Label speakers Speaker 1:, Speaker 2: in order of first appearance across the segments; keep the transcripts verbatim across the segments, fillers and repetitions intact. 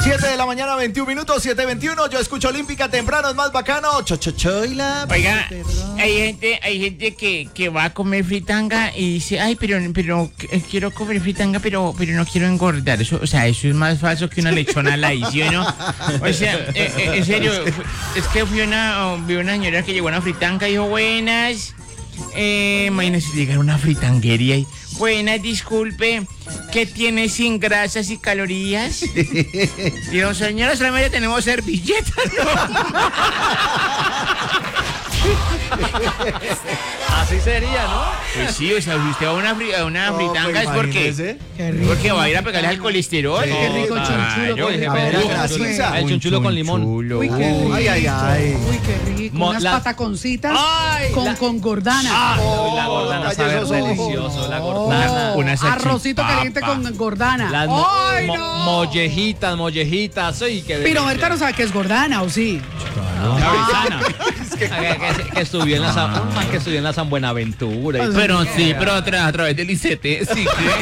Speaker 1: siete de la mañana, veintiún minutos, siete veintiuno. Yo escucho Olímpica temprano, es más bacano. Chochocho y la...
Speaker 2: Oiga, hay gente, hay gente que, que va a comer fritanga y dice, ay, pero, pero eh, quiero comer fritanga, pero, pero no quiero engordar. Eso, o sea, eso es más falso que una lechona al aire, ¿sí o no? O sea, eh, eh, en serio, es que fui una, vi una señora que llegó a una fritanga y dijo, buenas. Eh, imagínese llegar a una fritanguería y, buenas, disculpe, ¿qué tiene sin grasas y calorías? Digo, señora, solamente tenemos servilletas, ¿no?
Speaker 3: Así sería, ¿no?
Speaker 2: Pues sí, o sea, si usted va a una, fri- a una
Speaker 1: No,
Speaker 2: fritanga
Speaker 1: pues,
Speaker 2: es porque,
Speaker 1: imagínese.
Speaker 2: porque va a ir a pegarle al colesterol.
Speaker 1: Sí,
Speaker 4: qué rico
Speaker 2: Ah,
Speaker 4: chunchulo
Speaker 2: yo
Speaker 4: con
Speaker 2: dije,
Speaker 4: limón.
Speaker 1: A ver,
Speaker 2: pero-
Speaker 1: grasiza.
Speaker 3: El chunchulo con limón.
Speaker 2: Chunchulo.
Speaker 4: Uy, qué rico.
Speaker 1: Ay, ay, ay.
Speaker 4: Uy, qué rico.
Speaker 3: Mo-
Speaker 4: Unas
Speaker 3: la-
Speaker 4: pataconcitas
Speaker 3: Ay,
Speaker 4: con,
Speaker 3: la-
Speaker 4: con gordana.
Speaker 3: Ah,
Speaker 1: Oh,
Speaker 3: la gordana
Speaker 1: calle
Speaker 3: sabe
Speaker 1: esos ojos.
Speaker 3: delicioso, la
Speaker 4: Oh,
Speaker 3: gordana.
Speaker 2: Una
Speaker 4: arrocito
Speaker 2: salchipapa.
Speaker 4: caliente con gordana.
Speaker 3: Las mo-
Speaker 4: ¡Ay,
Speaker 3: mo-
Speaker 4: no!
Speaker 3: mollejitas, mollejitas. Ay, qué
Speaker 4: Pero
Speaker 3: delicia.
Speaker 4: Berta no sabe que es gordana, ¿o sí?
Speaker 3: Gavisana. que, que, que estudió en la San, un man que estudió en la San Buenaventura. y-
Speaker 2: Pero sí, pero a, tra- a través del I C T, sí, ¿qué?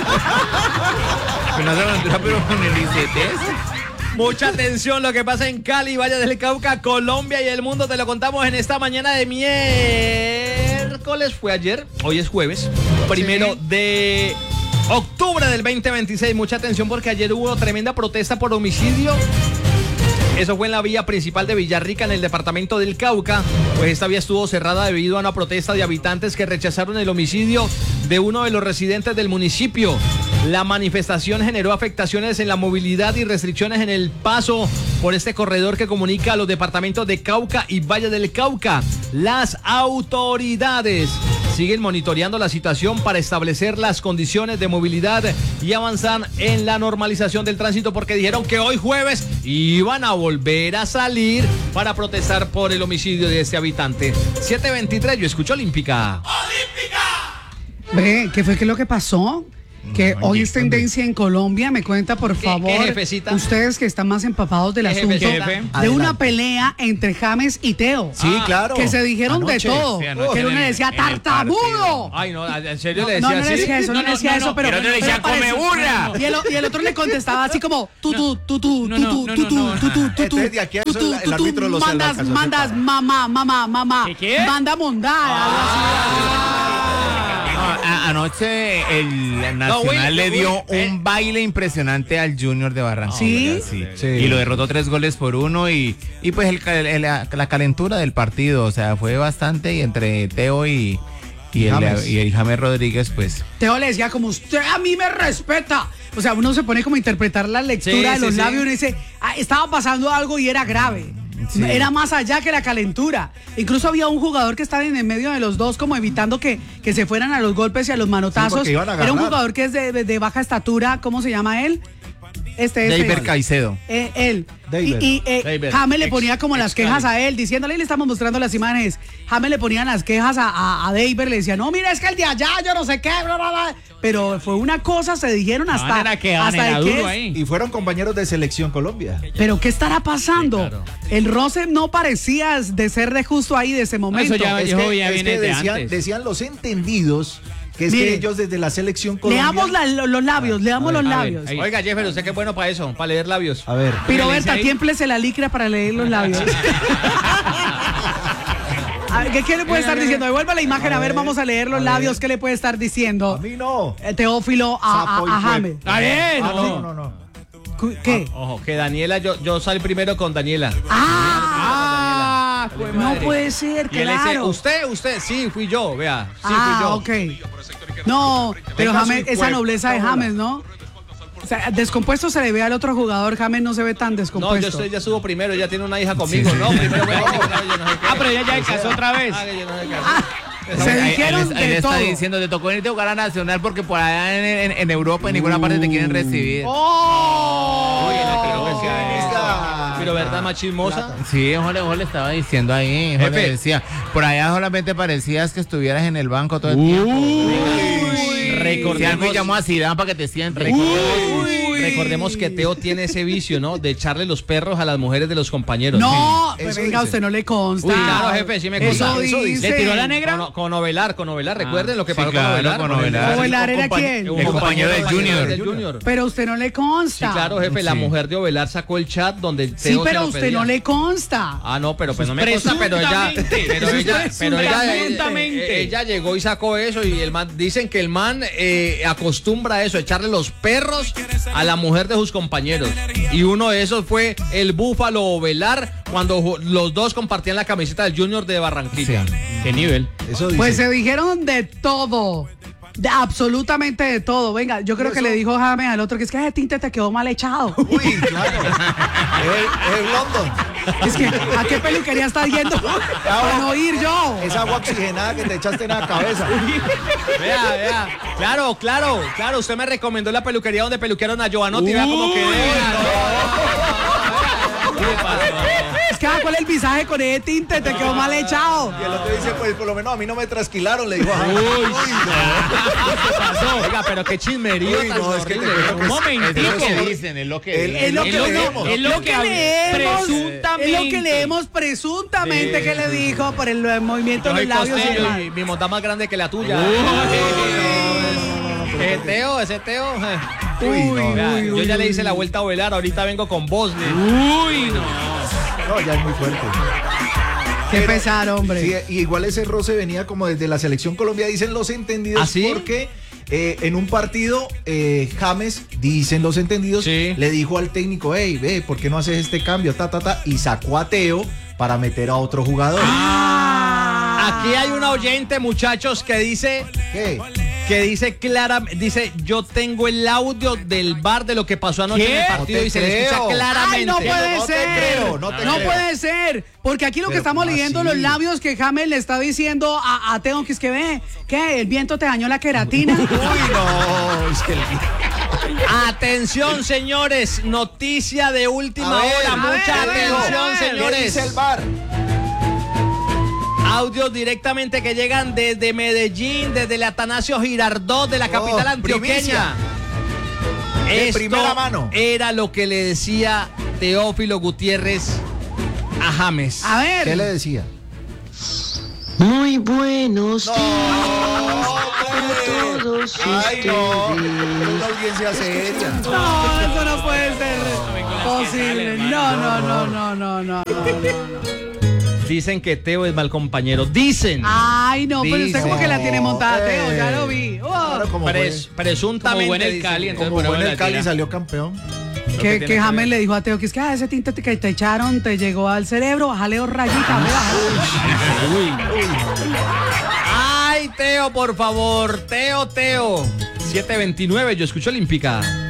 Speaker 2: Una aventura, pero con el I C T.
Speaker 3: Mucha atención lo que pasa en Cali, Valle del Cauca, Colombia y el mundo. Te lo contamos en esta mañana de miércoles. Fue ayer, hoy es jueves, primero
Speaker 4: Sí.
Speaker 3: de octubre del veinte veintiséis. Mucha atención porque ayer hubo tremenda protesta por homicidio. Eso fue en la vía principal de Villarrica, en el departamento del Cauca. Pues esta vía estuvo cerrada debido a una protesta de habitantes que rechazaron el homicidio de uno de los residentes del municipio. La manifestación generó afectaciones en la movilidad y restricciones en el paso por este corredor que comunica a los departamentos de Cauca y Valle del Cauca. Las autoridades siguen monitoreando la situación para establecer las condiciones de movilidad y avanzar en la normalización del tránsito, porque dijeron que hoy jueves iban a volver a salir para protestar por el homicidio de este habitante. siete veintitrés, yo escucho Olímpica.
Speaker 4: Ve, ¿qué fue que lo que pasó? Que
Speaker 2: No,
Speaker 4: hoy
Speaker 2: oye,
Speaker 4: es tendencia en Colombia, me cuenta por
Speaker 3: ¿Qué-
Speaker 4: favor,
Speaker 3: qué jefecita?
Speaker 4: ustedes que están más empapados del
Speaker 3: ¿Qué
Speaker 4: asunto,
Speaker 3: jefecita?
Speaker 4: de
Speaker 1: Adelante.
Speaker 4: una pelea entre James y Teo.
Speaker 1: Sí,
Speaker 3: Ah,
Speaker 1: claro.
Speaker 4: Que se dijeron
Speaker 1: Anoche.
Speaker 4: de todo.
Speaker 2: Sí, anoche
Speaker 4: que
Speaker 2: en
Speaker 4: uno le
Speaker 2: el-
Speaker 4: decía
Speaker 2: en el
Speaker 4: tartamudo.
Speaker 3: Ay, no, en serio
Speaker 4: No,
Speaker 3: le
Speaker 4: no,
Speaker 3: decía
Speaker 4: no le
Speaker 3: así.
Speaker 4: decía eso, no, le decía eso, pero,
Speaker 2: pero no le decía,
Speaker 4: pero
Speaker 2: "Come
Speaker 4: parece-
Speaker 2: burra".
Speaker 4: Y el, y el otro le contestaba así como tú, tú, tú, tú,
Speaker 2: No,
Speaker 4: tú,
Speaker 2: no,
Speaker 4: tú,
Speaker 2: no,
Speaker 4: tú,
Speaker 2: no,
Speaker 4: tú,
Speaker 2: no.
Speaker 4: tú, tú, tú,
Speaker 1: Entonces, de aquí a
Speaker 4: tú,
Speaker 1: eso
Speaker 4: tú,
Speaker 1: el
Speaker 4: tú,
Speaker 1: árbitro lo se
Speaker 4: mandas,
Speaker 1: alcanzó a
Speaker 4: mandas,
Speaker 1: separar.
Speaker 4: mamá, mamá, mamá.
Speaker 3: ¿Qué, qué?
Speaker 4: Manda mondada, algo así.
Speaker 2: No, a- anoche el Nacional
Speaker 3: Will,
Speaker 2: le dio
Speaker 3: Will, eh.
Speaker 2: un baile impresionante al Junior de Barranquilla.
Speaker 4: ¿Sí?
Speaker 2: Sí.
Speaker 1: Sí.
Speaker 2: Y lo derrotó tres goles por uno y, y pues el, ca- el- la, la calentura del partido, o sea, fue bastante y entre Teo y, y, el,
Speaker 1: James.
Speaker 2: y el James Rodríguez, pues.
Speaker 4: Teo le decía como usted a mí me respeta. O sea, uno se pone como a interpretar la lectura
Speaker 3: Sí,
Speaker 4: de
Speaker 3: sí,
Speaker 4: los
Speaker 3: sí.
Speaker 4: labios y uno dice, ah, estaba pasando algo y era grave.
Speaker 2: Sí.
Speaker 4: Era más allá que la calentura. Incluso había un jugador que estaba en el medio de los dos, como evitando que, que se fueran a los golpes y a los manotazos.
Speaker 1: porque iban a
Speaker 4: Era un
Speaker 1: agarrar.
Speaker 4: jugador que es de, de- de baja estatura. ¿Cómo se llama él? Este, este.
Speaker 2: David Caicedo.
Speaker 4: Eh, él.
Speaker 1: David.
Speaker 4: Y, y eh,
Speaker 3: David.
Speaker 4: James le
Speaker 3: Ex-
Speaker 4: ponía como las
Speaker 3: ex
Speaker 4: quejas
Speaker 3: Cali.
Speaker 4: a él, diciéndole, y le estamos mostrando las imágenes. James le ponía las quejas a, a, a David, le decía, no, mira, es que el de allá, yo no sé qué, bla, bla, bla. Pero fue una cosa, se dijeron hasta.
Speaker 3: era que
Speaker 4: hasta
Speaker 3: era
Speaker 4: de qué
Speaker 3: duro
Speaker 4: es-
Speaker 3: ahí.
Speaker 1: Y fueron compañeros de selección Colombia.
Speaker 4: Pero ¿qué estará pasando?
Speaker 3: Sí, claro.
Speaker 4: El roce no parecía de ser de justo ahí, de ese momento.
Speaker 3: Eso ya-
Speaker 1: Es
Speaker 3: Yo
Speaker 1: que,
Speaker 3: ya
Speaker 1: es
Speaker 3: viene
Speaker 1: que
Speaker 3: de
Speaker 1: decían,
Speaker 3: antes.
Speaker 1: decían los entendidos que es
Speaker 4: Mire,
Speaker 1: que ellos desde la selección Colombia.
Speaker 4: Leamos la- lo- los labios, leamos los
Speaker 3: A ver,
Speaker 4: labios.
Speaker 3: ahí. Oiga, Jeffer, usted qué es bueno para eso, para leer labios.
Speaker 1: A ver.
Speaker 4: Pero
Speaker 3: ¿qué le
Speaker 4: Berta,
Speaker 3: dice ahí?
Speaker 4: tiémplese la licra para leer los labios. A ver, ¿Qué, qué le puede estar diciendo? Devuelva la imagen, a ver, vamos a leer los
Speaker 1: a
Speaker 4: labios.
Speaker 1: ver.
Speaker 4: ¿Qué le puede estar diciendo?
Speaker 1: A mí no.
Speaker 4: El Teófilo a, a,
Speaker 1: Sapo y
Speaker 4: a
Speaker 1: fue.
Speaker 4: James.
Speaker 3: Está bien.
Speaker 1: Ah, no, no, no.
Speaker 4: Cu- ¿Qué?
Speaker 3: Ojo, que Daniela, yo, yo salí primero con Daniela.
Speaker 4: Ah,
Speaker 3: Ah, fue
Speaker 4: no
Speaker 3: madre.
Speaker 4: puede ser,
Speaker 3: Y él le dice,
Speaker 4: claro.
Speaker 3: usted, usted, sí, fui yo, vea, sí
Speaker 4: Ah,
Speaker 3: fui yo.
Speaker 4: ok. No, pero
Speaker 1: Tenga
Speaker 4: James,
Speaker 1: su
Speaker 4: esa
Speaker 1: cuerpo,
Speaker 4: nobleza de
Speaker 1: hola.
Speaker 4: James, ¿no? O sea, descompuesto se le ve al otro jugador, James no se ve tan
Speaker 3: No,
Speaker 4: descompuesto.
Speaker 3: yo estoy, ya subo primero, ya tiene una hija conmigo,
Speaker 2: Sí, sí.
Speaker 3: ¿no? Primero voy a decir, no, yo no sé qué.
Speaker 5: Ah, pero ella ya se casó otra vez.
Speaker 3: Ah, que yo no sé qué hacer.
Speaker 4: Ah, se
Speaker 2: Él-
Speaker 4: dijeron
Speaker 2: él, él
Speaker 4: de
Speaker 2: está
Speaker 4: todo.
Speaker 2: diciendo, te tocó irte a jugar a Nacional porque por allá en, en- en Europa en ninguna parte te quieren recibir.
Speaker 4: ¡Oh!
Speaker 3: Oye, no creo que
Speaker 1: Oh,
Speaker 3: sea
Speaker 1: qué
Speaker 3: eso.
Speaker 1: lista.
Speaker 3: Pero verdad, más chismosa.
Speaker 2: Sí, Jorge, Jorge le estaba diciendo ahí, Jorge
Speaker 3: Jefe.
Speaker 2: decía, por allá solamente parecías que estuvieras en el banco todo el tiempo. Si
Speaker 3: Recordemos,
Speaker 2: alguien llamó a Zidane para que te sientes.
Speaker 3: recordemos,
Speaker 4: Uy.
Speaker 3: Recordemos que Teo tiene ese vicio, ¿no? De echarle los perros a las mujeres de los compañeros.
Speaker 4: No,
Speaker 1: Sí,
Speaker 4: pues
Speaker 1: eso
Speaker 4: venga,
Speaker 1: dice.
Speaker 4: usted no le consta.
Speaker 3: Uy, claro, jefe, sí me
Speaker 4: Eso
Speaker 3: consta.
Speaker 1: Eso
Speaker 4: dice.
Speaker 1: dice.
Speaker 3: ¿Le tiró la
Speaker 2: negra?
Speaker 3: Con, con Ovelar, con Ovelar. Recuerden lo que
Speaker 2: sí,
Speaker 3: pasó
Speaker 2: claro,
Speaker 3: con Ovelar.
Speaker 2: con Ovelar.
Speaker 4: ¿Ovelar era
Speaker 1: Un compañ-
Speaker 4: quién?
Speaker 3: Un
Speaker 2: El compañero del Junior.
Speaker 3: del Junior.
Speaker 4: Pero usted no le consta.
Speaker 3: Sí, claro, jefe, la
Speaker 2: Sí.
Speaker 3: mujer de Ovelar sacó el chat donde Teo
Speaker 4: Sí,
Speaker 3: se
Speaker 4: pero
Speaker 3: lo
Speaker 4: usted
Speaker 3: pedía.
Speaker 4: no le consta.
Speaker 3: Ah, no, pero pues no me consta, pero ella,
Speaker 2: Presuntamente.
Speaker 3: pero
Speaker 4: Eso es
Speaker 3: ella, pero ella,
Speaker 2: presuntamente.
Speaker 3: eh, ella llegó y sacó eso y el man, dicen que el man eh, acostumbra a eso, echarle los perros a la mujer de sus compañeros. Y uno de esos fue el Búfalo Ovelar cuando ju- los dos compartían la camiseta del Junior de Barranquilla.
Speaker 2: ¿Qué nivel?
Speaker 1: Eso dice.
Speaker 4: Pues se dijeron de todo. De absolutamente de todo. Venga, yo creo que
Speaker 1: eso?
Speaker 4: le dijo James al otro que es que ese tinte te quedó mal echado.
Speaker 1: Uy, claro. es, es London.
Speaker 4: Es que, ¿a qué peluquería estás yendo? Para no ir yo.
Speaker 1: Es agua oxigenada que te echaste en la cabeza.
Speaker 3: Vea, vea. Claro, claro, claro. Usted me recomendó la peluquería donde peluquearon a Giovanotti. Vea cómo quedé. ¿Qué le pasó?
Speaker 4: Es que, ah, ¿cuál es el visaje con ese tinte? Te quedó mal echado.
Speaker 1: Y el otro dice, pues por lo menos a mí no me trasquilaron, le dijo a Jaime.
Speaker 3: Uy, ¿qué pasó? Oiga, pero qué chismerío
Speaker 1: Uy,
Speaker 3: tan
Speaker 1: no, es que te
Speaker 3: horrible.
Speaker 1: creo que
Speaker 2: Un
Speaker 1: es-
Speaker 2: momentico.
Speaker 1: es lo que
Speaker 2: dicen, es lo que
Speaker 1: Es-
Speaker 2: dicen.
Speaker 1: es lo que leemos.
Speaker 2: Es lo que
Speaker 4: leemos.
Speaker 2: presuntamente.
Speaker 4: Es lo que leemos presuntamente
Speaker 3: Sí,
Speaker 4: que le dijo por el eh, movimiento
Speaker 3: Yo
Speaker 4: de
Speaker 3: soy
Speaker 4: los labios. y
Speaker 3: costeño
Speaker 4: demás.
Speaker 3: y mi monta más grande que la tuya.
Speaker 1: no,
Speaker 3: Ese Teo, ese Teo.
Speaker 1: Uy, no.
Speaker 3: Vea,
Speaker 4: uy,
Speaker 3: yo
Speaker 4: uy,
Speaker 3: ya le
Speaker 4: uy.
Speaker 3: hice la vuelta a Ovelar, ahorita vengo con vos. le-
Speaker 2: Uy, no.
Speaker 1: No, ya es muy fuerte.
Speaker 4: Qué
Speaker 1: Pero-
Speaker 4: pesar, hombre.
Speaker 1: Sí, y igual ese roce venía como desde la selección Colombia, dicen los entendidos,
Speaker 3: ¿Ah, sí?
Speaker 1: porque eh, en un partido eh, James, dicen los entendidos,
Speaker 3: Sí.
Speaker 1: le dijo al técnico, hey, ve, ¿por qué no haces este cambio? Ta, ta, ta, y sacó a Teo para meter a otro jugador.
Speaker 4: Ah.
Speaker 3: Aquí hay una oyente, muchachos, que dice
Speaker 1: ¿Qué?
Speaker 3: que dice clara, dice yo tengo el audio del bar de lo que pasó anoche
Speaker 2: ¿Qué?
Speaker 3: en el partido
Speaker 1: No te
Speaker 3: y se le escucha
Speaker 1: creo.
Speaker 3: claramente.
Speaker 4: Ay, no puede
Speaker 1: No te
Speaker 4: ser.
Speaker 1: creo, no te creo.
Speaker 4: puede ser. Porque aquí lo que
Speaker 1: Pero
Speaker 4: estamos
Speaker 1: ¿cómo
Speaker 4: leyendo,
Speaker 1: así?
Speaker 4: los labios que James le está diciendo a, a Teo, que es que ve, que el viento te dañó la queratina.
Speaker 1: Uy, no, es que el-
Speaker 3: Atención, señores, noticia de última
Speaker 1: A ver,
Speaker 3: hora,
Speaker 1: a
Speaker 3: mucha
Speaker 4: ver,
Speaker 3: atención,
Speaker 4: a ver.
Speaker 1: ¿Qué
Speaker 3: señores.
Speaker 1: dice el bar?
Speaker 3: Audios directamente que llegan desde Medellín, desde el Atanasio Girardot de la capital
Speaker 1: Oh,
Speaker 3: antioqueña.
Speaker 1: primicia. De
Speaker 3: Esto
Speaker 1: primera mano.
Speaker 3: era lo que le decía Teófilo Gutiérrez a James.
Speaker 4: A ver.
Speaker 1: ¿Qué le decía?
Speaker 5: Muy buenos
Speaker 1: No,
Speaker 5: días
Speaker 1: hombre.
Speaker 5: a todos
Speaker 1: Ay, no.
Speaker 5: ustedes.
Speaker 1: Es una audiencia seria.
Speaker 4: No, eso no puede ser posible. No, no, no, no, no, no, no, no.
Speaker 3: Dicen que Teo es mal compañero. Dicen.
Speaker 4: Ay, no, pero usted
Speaker 3: Dice.
Speaker 4: como que la tiene montada, Teo, ya
Speaker 1: Eh,
Speaker 4: lo vi. Oh,
Speaker 1: Claro, como
Speaker 3: Pres-
Speaker 1: fue-
Speaker 3: presuntamente.
Speaker 2: Como buen el
Speaker 3: dicen.
Speaker 2: Cali, entonces
Speaker 1: como
Speaker 2: por
Speaker 1: fue en
Speaker 2: ahora
Speaker 1: el Cali
Speaker 2: tira.
Speaker 1: salió campeón.
Speaker 3: que
Speaker 4: que
Speaker 3: tiene
Speaker 4: que
Speaker 3: que
Speaker 4: James
Speaker 3: ver.
Speaker 4: le dijo a Teo que es que ah, ese tinte que te echaron te llegó al cerebro, bájale dos rayitas, ve, bájale.
Speaker 3: Ay, Teo, por favor. Teo, Teo. siete veintinueve, yo escucho Olímpica.